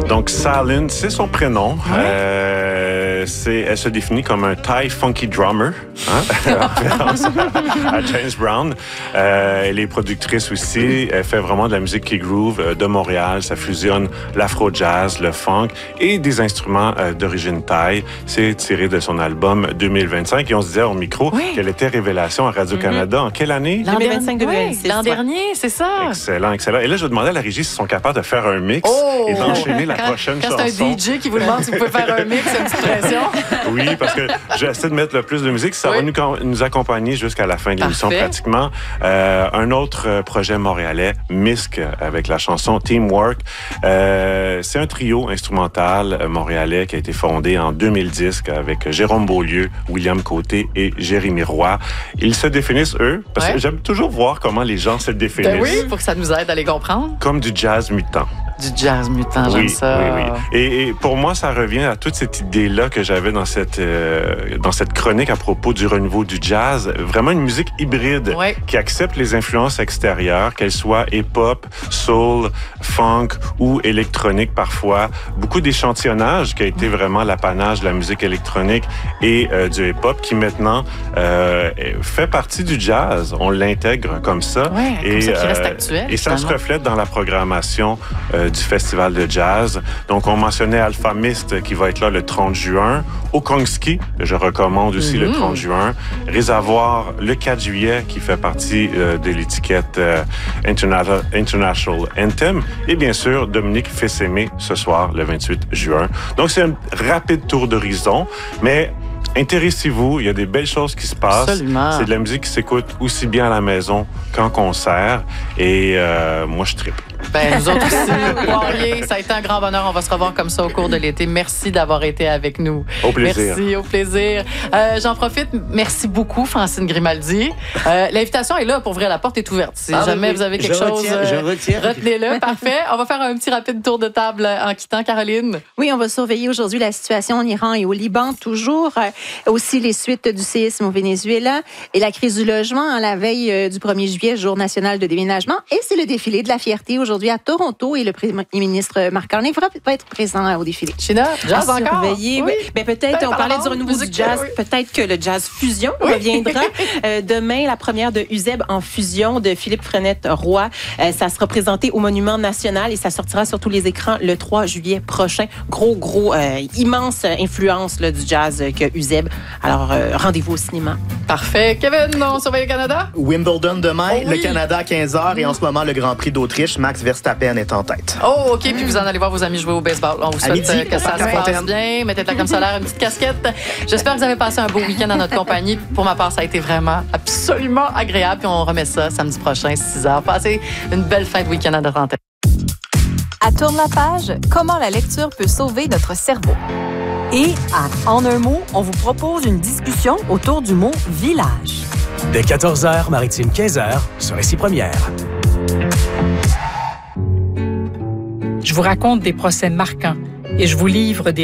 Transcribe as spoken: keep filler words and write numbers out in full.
Donc, Salin, c'est son prénom. Ouais. Euh, c'est, elle se définit comme un Thai funky drummer, hein? En référence à James Brown. Euh, elle est productrice aussi. Elle fait vraiment de la musique qui groove euh, de Montréal. Ça fusionne l'afro-jazz, le funk et des instruments euh, d'origine thaï. C'est tiré de son album deux mille vingt-cinq. Et on se disait au micro oui. qu'elle était révélation à Radio-Canada. Mm-hmm. En quelle année? L'an deux mille vingt-cinq deux mille vingt-six. Oui, l'an dernier, c'est ça. Excellent, excellent. Et là, je demandais à la régie s'ils sont capables de faire un mix oh! et d'enchaîner la quand, prochaine quand chanson. C'est un D J qui vous demande si vous pouvez faire un mix, c'est une petite pression. Oui, parce que j'essaie de mettre le plus de musique. Ça oui. va nous, nous accompagner jusqu'à la fin de l'émission Parfait. pratiquement. Euh, un autre projet montréalais, Misk, avec la chanson Teamwork. Euh, c'est un trio instrumental montréalais qui a été fondé en deux mille dix avec Jérôme Beaulieu, William Côté et Jérémy Roy. Ils se définissent, eux, parce ouais. que j'aime toujours voir comment les gens se définissent. Ben oui, pour que ça nous aide à les comprendre. Comme du jazz mutant. Du jazz mutant, j'aime oui, ça. Oui, oui. Et, et pour moi, ça revient à toute cette idée-là que j'avais dans cette, euh, dans cette chronique à propos du renouveau du jazz. Vraiment une musique hybride oui. qui accepte les influences extérieures, qu'elles soient hip-hop, soul, funk ou électronique parfois. Beaucoup d'échantillonnage qui a été vraiment l'apanage de la musique électronique et euh, du hip-hop qui maintenant euh, fait partie du jazz. On l'intègre comme ça. Oui, et, comme ça qui euh, reste actuel. Et ça se reflète dans la programmation euh, du Festival de jazz. Donc, on mentionnait Alpha Mist qui va être là le trente juin. Okongski, que je recommande aussi mm-hmm. le trente juin. Réservoir le quatre juillet qui fait partie euh, de l'étiquette euh, Interna- International Anthem. Et bien sûr, Dominique Fils-Aimé ce soir, le vingt-huit juin. Donc, c'est un rapide tour d'horizon, mais intéressez-vous, il y a des belles choses qui se passent. Absolument. C'est de la musique qui s'écoute aussi bien à la maison qu'en concert. Et euh, moi, je trippe. Ben, nous autres aussi, Poirier, ça a été un grand bonheur. On va se revoir comme ça au cours de l'été. Merci d'avoir été avec nous. Au plaisir. Merci, au plaisir. Euh, j'en profite. Merci beaucoup, Francine Grimaldi. Euh, l'invitation est là pour ouvrir la porte est ouverte. Si ah, jamais oui, vous avez quelque je chose, retiens, je retiens. retenez-le. Parfait. On va faire un petit rapide tour de table en quittant. Caroline. Oui, on va surveiller aujourd'hui la situation en Iran et au Liban, toujours. Euh, aussi les suites du séisme au Venezuela et la crise du logement à la veille euh, du premier juillet, jour national de déménagement. Et c'est le défilé de la fierté aujourd'hui à Toronto et le premier ministre Marc Carney va être présent au défilé. China, jazz à encore? Oui. Ben, ben peut-être, ben, on parlait du renouveau du jazz, oui. peut-être que le jazz fusion oui. reviendra. euh, demain, la première de Uzeb en fusion de Philippe Frenette-Roy. Euh, ça sera présenté au Monument National et ça sortira sur tous les écrans le trois juillet prochain. Gros, gros, euh, immense influence là, du jazz que Uzeb. Alors, euh, rendez-vous au cinéma. Parfait. Kevin, on surveille le Canada? Wimbledon demain, oh, oui. le Canada à quinze heures et en ce moment, le Grand Prix d'Autriche, Max Verstappen est en tête. Oh, OK. Puis vous en allez voir vos amis jouer au baseball. On vous souhaite midi, que ça se passe bien. Mettez de la crème solaire, une petite casquette. J'espère que vous avez passé un beau week-end en notre compagnie. Pour ma part, ça a été vraiment absolument agréable. Puis on remet ça samedi prochain, six heures. Passez une belle fin de week-end à notre antenne. À Tourne la page, comment la lecture peut sauver notre cerveau. Et à En un mot, on vous propose une discussion autour du mot village. Dès quatorze heures, Maritime quinze heures, sur Ici Première. Je vous raconte des procès marquants et je vous livre des